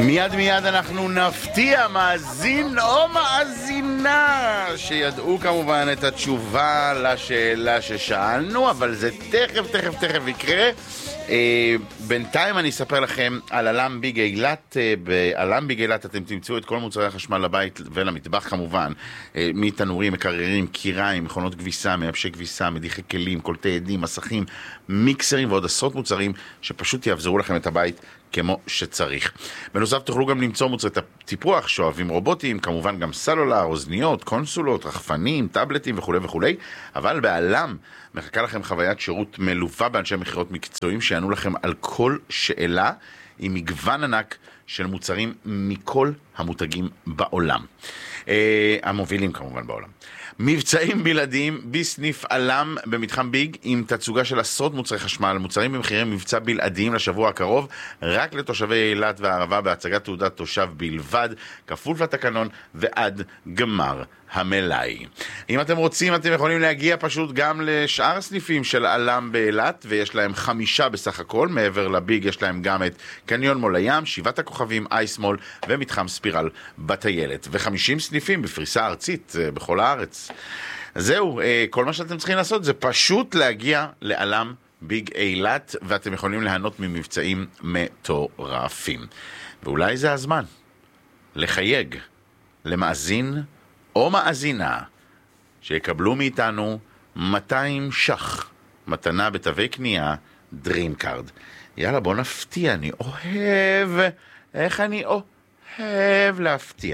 מיד אנחנו נפתיע מאזין או מאזינה שידעו כמובן את התשובה לשאלה ששאלנו, אבל זה תכף יקרה. בינתיים אני אספר לכם על אלם ביג אילת. באלם ביג אילת אתם תמצאו את כל מוצרי החשמל לבית ולמטבח כמובן, מתנורים, מקררים, קיריים, מכונות כביסה, מייבשי כביסה, מדיחי כלים, קולטי עדים, מסכים, מיקסרים ועוד עשרות מוצרים שפשוט יעבזרו לכם את הבית כמו שצריך. בנוסף תוכלו גם למצוא מוצרי טיפוח, שואבים רובוטיים, כמובן גם סלולר, אוזניות, קונסולות, רחפנים, טאבלטים וכו'. אבל באלם מחכה לכם חוויית שירות מלווה באנשי מחירות מקצועיים שיענו לכם על כל שאלה, עם מגוון ענק של מוצרים מכל המותגים בעולם. המובילים כמובן בעולם. מבצעים בלעדיים בסניף אלם במתחם ביג עם תצוגה של עשרות מוצרי חשמל, מוצרים במחירים מבצע בלעדיים לשבוע הקרוב, רק לתושבי אילת והערבה בהצגת תעודת תושב בלבד, כפוף לתקנון ועד גמר המלאי. אם אתם רוצים, אתם יכולים להגיע פשוט גם לשאר הסניפים של אלם באילת, ויש להם 5 בסך הכל. מעבר לביג יש להם גם את קניון מול הים, 7 הכוכבים, אייסמול ומתחם ספירל בטיילת, ו50 סניפים בפריסה ארצית בכל הארץ. זהו, כל מה שאתם צריכים לעשות זה פשוט להגיע לאלם ביג אילת, ואתם יכולים ליהנות ממבצעים מטורפים. ואולי זה הזמן לחייג למאזין או מאזינה שיקבלו מאיתנו 200 ש"ח מתנה בתווי קנייה דרימקארד. יאללה, בוא נפתיע, אני אוהב, איך אני אוהב להפתיע.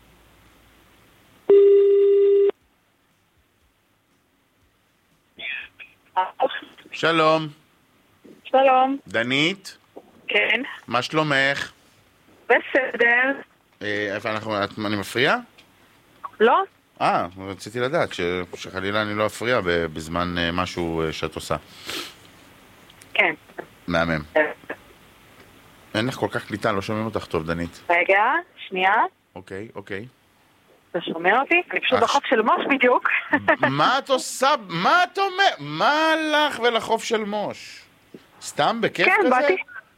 שלום. שלום. דנית? כן. מה שלומך? בסדר. איפה אני מפריע? לא? רציתי לדעת שחלילה אני לא אפריע בזמן משהו שאת עושה. כן. מהמם. אין לך כל כך קליטה, לא שומעים אותך טוב, דנית. רגע, שנייה. אוקיי. אתה שומע אותי? אני פשוט בחוף של מוש בדיוק. מה את עושה? מה את אומר? מה לך ולחוף של מוש? סתם בכיף כזה? כן, באתי.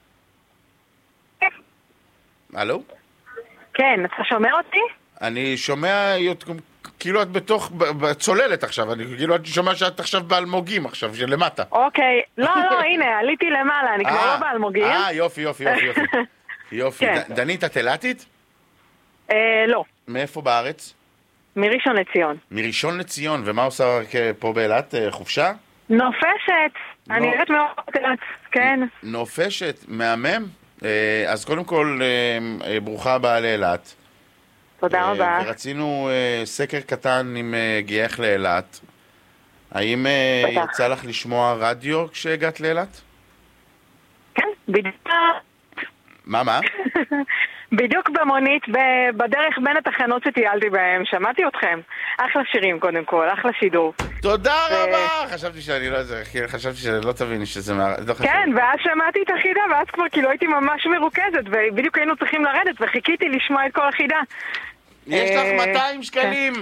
הלו? כן, אתה שומע אותי? אני שומע כאילו את בתוך, בצוללת עכשיו, כאילו את שומע שאת עכשיו באלמוגים עכשיו, שלמטה. אוקיי, לא, הנה, עליתי למעלה, אני כבר לא באלמוגים. יופי. דנית, את אילתית? לא. מאיפה בארץ? מראשון לציון. מראשון לציון, ומה עושה פה באילת? חופשה? נופשת. אני נראית מאוד אילת, כן. נופשת, מהמם. אז קודם כל, ברוכה הבאה לאילת. תודה רבה. ורצינו סקר קטן עם גייך לאילת. האם יצא לך לשמוע רדיו כשהגעת לאילת? כן, בדיוק. מה? בדיוק במונית, בדרך בין התחנות שטיילתי בהם, שמעתי אתכם. אחלה שירים קודם כל, אחלה שידור. תודה רבה! חשבתי שאני לא תביני שזה כן, ואז שמעתי את החידה, ואז כבר כאילו הייתי ממש מרוכזת, ובדיוק היינו צריכים לרדת, וחיכיתי לשמוע את כל החידה. יש לך 200 שקלים,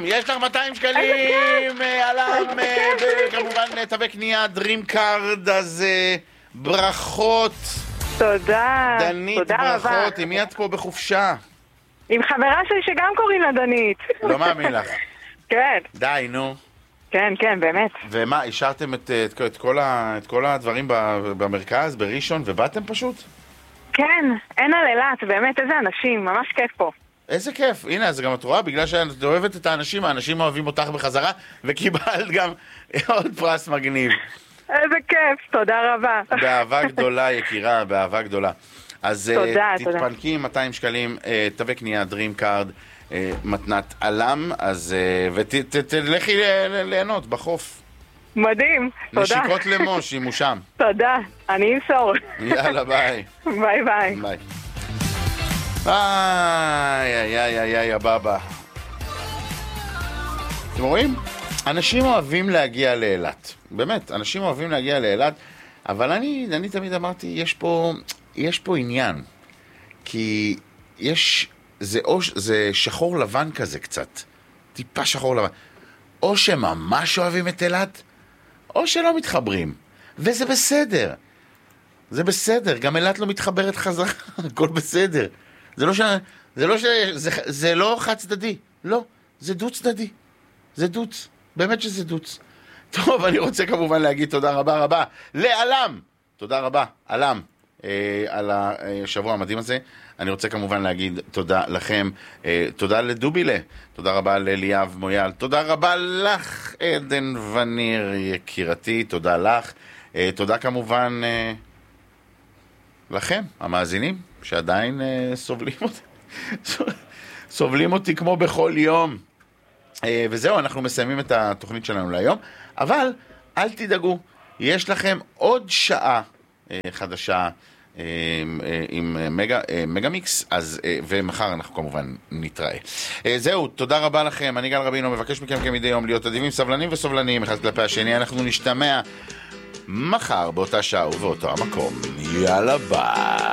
אלם, וכמובן תווי קנייה דרימקארד, אז ברכות. תודה, דנית, תודה ברכות. רבה. עם מי את פה בחופשה? עם חברה שלי שגם קוראים לה דנית. לא מאמין לך. כן. די, נו. כן, באמת. ומה, השארתם את כל הדברים במרכז, בראשון, ובאתם פשוט? כן, אין על אילת, באמת, איזה אנשים, ממש כיף פה. איזה כיף, הנה, אז גם את רואה, בגלל שאת אוהבת את האנשים אוהבים אותך בחזרה, וקיבלת גם עוד פרס מגניב. איזה כיף, תודה רבה. באהבה גדולה, יקירה, באהבה גדולה. אז תתפנקי 200 שקלים, תווי קנייה דרימקארד, מתנת אלם, אז ותלכי ליהנות בחוף. מדהים, תודה. נשיקות למוש, אם הוא שם. תודה, אני אמסור. יאללה, ביי. ביי. איי, הבאבא. אתם רואים? אנשים אוהבים להגיע לאילת. באמת, אנשים אוהבים להגיע לאילת, אבל אני תמיד אמרתי, יש פה עניין. כי זה שחור לבן כזה קצת. טיפה שחור לבן. או שממש אוהבים את אילת, או שלא מתחברים. וזה בסדר. זה בסדר. גם אילת לא מתחברת חזרה. הכל בסדר. זה לא חד צדדי. לא, זה דו צדדי. זה דוץ. באמת שזה דוץ. טוב, אני רוצה כמובן להגיד תודה רבה לעלם. תודה רבה, עלם, על השבוע המדהים הזה. אני רוצה כמובן להגיד תודה לכם, תודה לדובילה, תודה רבה לאליאב מויאל, תודה רבה לך עדן וניר יקירתי, תודה לך, תודה כמובן לכם, המאזינים, שעדיין סובלים אותי כמו בכל יום. וזהו, אנחנו מסיימים את התוכנית שלנו להיום, אבל אל תדאגו, יש לכם עוד שעה חדשה עם מגה מיקס, אז ומחר אנחנו כמובן נתראה. זהו, תודה רבה לכם. אני גל רבינו, מבקש מכם כמדי יום להיות אדיבים, סבלנים וסובלניים אחד כלפי השני. אנחנו נשתמע מחר באותה שעה ובאותו המקום. יאללה ביי.